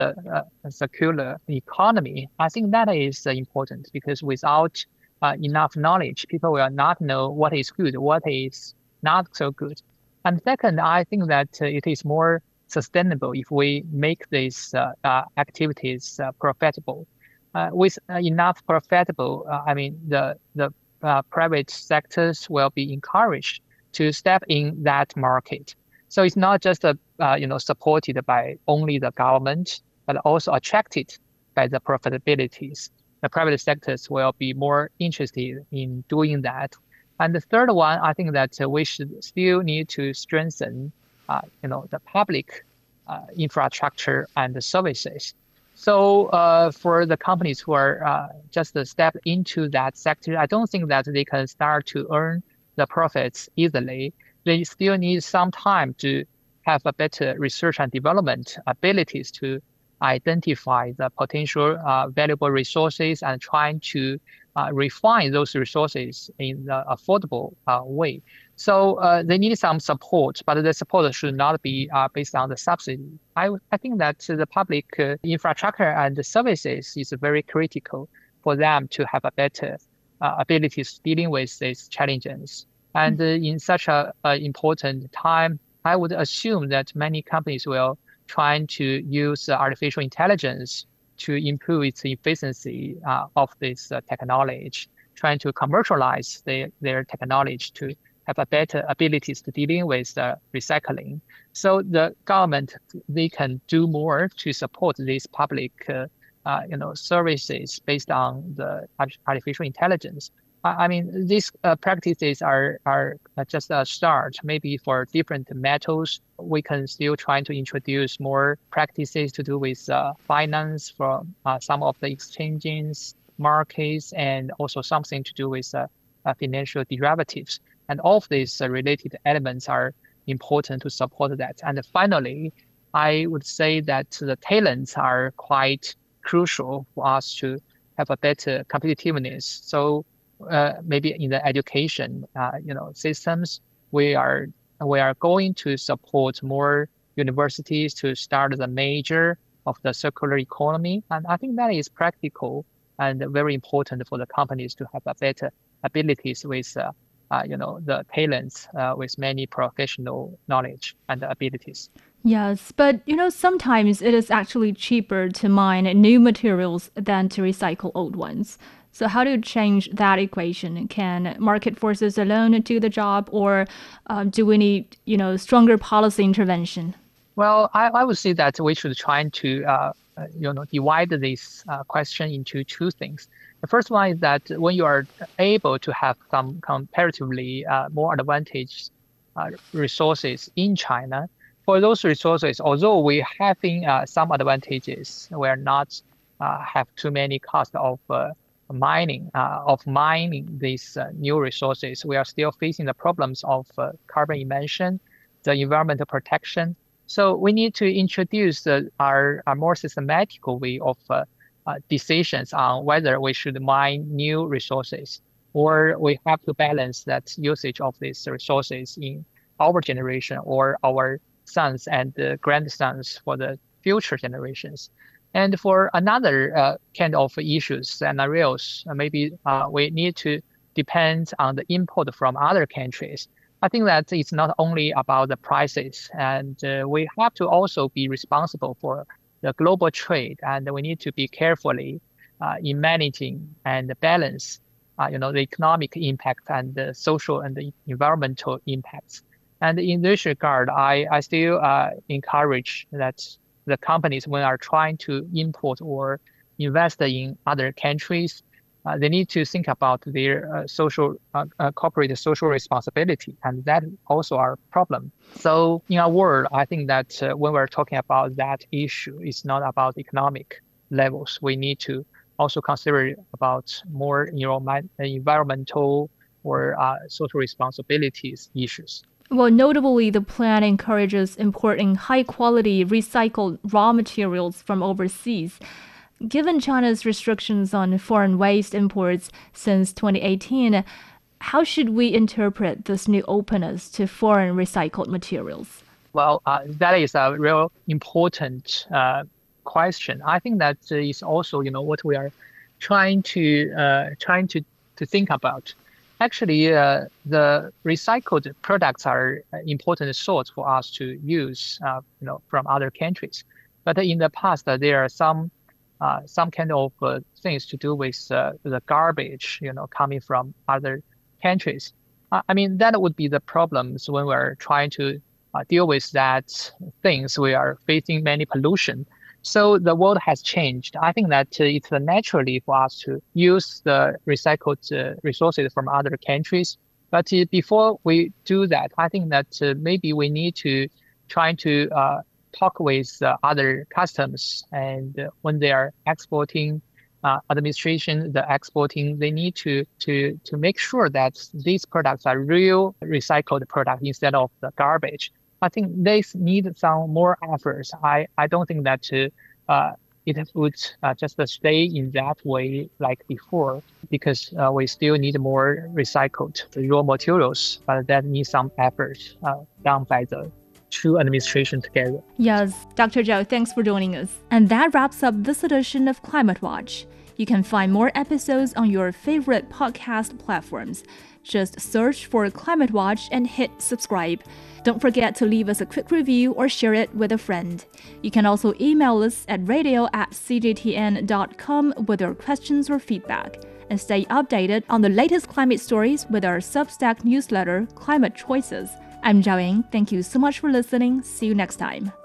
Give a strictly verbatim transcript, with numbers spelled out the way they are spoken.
uh, a circular economy. I think that is uh, important because without uh, enough knowledge, people will not know what is good, what is not so good. And second, I think that uh, it is more sustainable if we make these uh, uh, activities uh, profitable. Uh, with uh, enough profitable, uh, I mean, the the uh, private sectors will be encouraged to step in that market. So it's not just a, uh, you know, supported by only the government, but also attracted by the profitabilities. The private sectors will be more interested in doing that. And the third one, I think that uh, we should still need to strengthen, uh, you know, the public uh, infrastructure and the services. So uh, for the companies who are uh, just uh, step into that sector, I don't think that they can start to earn the profits easily. They still need some time to have a better research and development abilities to identify the potential uh, valuable resources and trying to uh, refine those resources in the affordable uh, way. So uh, they need some support, but the support should not be uh, based on the subsidy. I, I think that the public uh, infrastructure and the services is very critical for them to have a better uh, abilities dealing with these challenges. And uh, in such a, a important time, I would assume that many companies will try to use uh, artificial intelligence to improve its efficiency uh, of this uh, technology, trying to commercialize their, their technology to have a better abilities to dealing with uh, recycling. So the government, they can do more to support these public uh, uh, you know, services based on the artificial intelligence. I mean, these uh, practices are are just a start. Maybe for different metals, we can still try to introduce more practices to do with uh, finance from uh, some of the exchanges, markets, and also something to do with uh, uh, financial derivatives. And all of these uh, related elements are important to support that. And finally, I would say that the talents are quite crucial for us to have a better competitiveness. So uh, maybe in the education, uh, you know, systems, we are we are going to support more universities to start the major of the circular economy, and I think that is practical and very important for the companies to have a better abilities with, uh, uh, you know, the talents uh, with many professional knowledge and abilities. Yes, but you know, sometimes it is actually cheaper to mine new materials than to recycle old ones. So, how do you change that equation? Can market forces alone do the job, or uh, do we need, you know, stronger policy intervention? Well, I, I would say that we should try to uh, uh, you know divide this uh, question into two things. The first one is that when you are able to have some comparatively uh, more advantaged uh, resources in China, for those resources, although we having uh, some advantages, we are not uh, have too many costs of uh, mining uh, of mining these uh, new resources. We are still facing the problems of uh, carbon emission, the environmental protection. So we need to introduce uh, our, our more systematic way of uh, uh, decisions on whether we should mine new resources or we have to balance that usage of these resources in our generation or our sons and uh, grandsons for the future generations. And for another uh, kind of issues, scenarios, uh, maybe uh, we need to depend on the import from other countries. I think that it's not only about the prices, and uh, we have to also be responsible for the global trade, and we need to be carefully uh, in managing and balance, uh, you know, the economic impact and the social and the environmental impacts. And in this regard, I, I still uh, encourage that the companies, when are trying to import or invest in other countries, uh, they need to think about their uh, social, uh, uh, corporate social responsibility, and that also our problem. So in our world, I think that uh, when we're talking about that issue, it's not about economic levels. We need to also consider about more environment, environmental or uh, social responsibilities issues. Well, notably, the plan encourages importing high quality recycled raw materials from overseas. Given China's restrictions on foreign waste imports since twenty eighteen, how should we interpret this new openness to foreign recycled materials? Well, uh, that is a real important uh, question. I think that is also, you know, what we are trying to uh, trying to to think about. Actually, uh, the recycled products are an important source for us to use, uh, you know, from other countries. But in the past, uh, there are some uh, some kind of uh, things to do with uh, the garbage, you know, coming from other countries. I I mean, that would be the problems when we're trying to uh, deal with that things. We are facing many pollution. So the world has changed. I think that uh, it's uh, naturally for us to use the recycled uh, resources from other countries. But uh, before we do that, I think that uh, maybe we need to try to uh, talk with uh, other customs, and uh, when they are exporting, uh, administration, the exporting, they need to to to make sure that these products are real recycled products instead of the garbage. I think this need some more efforts. I, I don't think that uh, uh, it would uh, just stay in that way like before, because uh, we still need more recycled raw materials, but that needs some effort uh, done by the two administration together. Yes, Doctor Zhao, thanks for joining us. And that wraps up this edition of Climate Watch. You can find more episodes on your favorite podcast platforms. Just search for Climate Watch and hit subscribe. Don't forget to leave us a quick review or share it with a friend. You can also email us at radio at c j t n dot com with your questions or feedback. And stay updated on the latest climate stories with our Substack newsletter, Climate Choices. I'm Zhao Ying. Thank you so much for listening. See you next time.